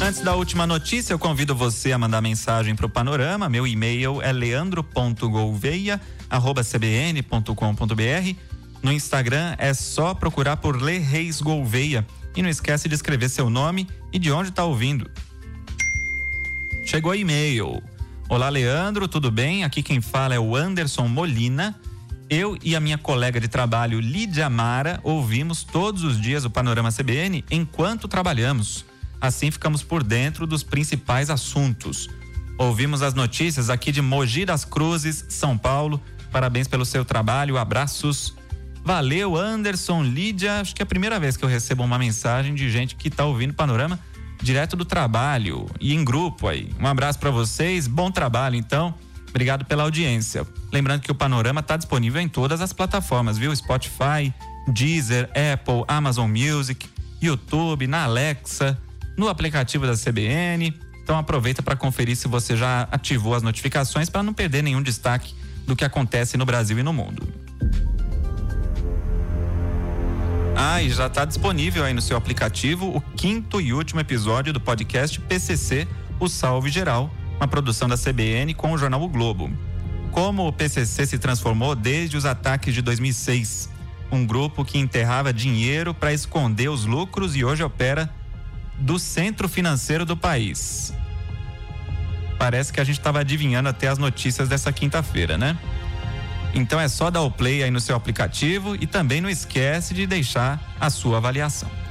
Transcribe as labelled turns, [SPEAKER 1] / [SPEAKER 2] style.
[SPEAKER 1] Antes da última notícia, eu convido você a mandar mensagem para o Panorama. Meu e-mail é leandro.gouveia@cbn.com.br. No Instagram é só procurar por Le Reis Gouveia. E não esquece de escrever seu nome e de onde está ouvindo. Chegou e-mail. Olá, Leandro, tudo bem? Aqui quem fala é o Anderson Molina. Eu e a minha colega de trabalho, Lídia Mara, ouvimos todos os dias o Panorama CBN enquanto trabalhamos. Assim ficamos por dentro dos principais assuntos. Ouvimos as notícias aqui de Mogi das Cruzes, São Paulo. Parabéns pelo seu trabalho, abraços. Valeu, Anderson, Lídia. Acho que é a primeira vez que eu recebo uma mensagem de gente que está ouvindo o Panorama direto do trabalho e em grupo aí. Um abraço para vocês, bom trabalho então. Obrigado pela audiência. Lembrando que o Panorama está disponível em todas as plataformas, viu? Spotify, Deezer, Apple, Amazon Music, YouTube, na Alexa, no aplicativo da CBN. Então aproveita para conferir se você já ativou as notificações para não perder nenhum destaque do que acontece no Brasil e no mundo. E já está disponível aí no seu aplicativo o 5º e último episódio do podcast PCC, o Salve Geral, uma produção da CBN com o jornal O Globo. Como o PCC se transformou desde os ataques de 2006, um grupo que enterrava dinheiro para esconder os lucros e hoje opera do centro financeiro do país. Parece que a gente estava adivinhando até as notícias dessa quinta-feira, né? Então é só dar o play aí no seu aplicativo e também não esquece de deixar a sua avaliação.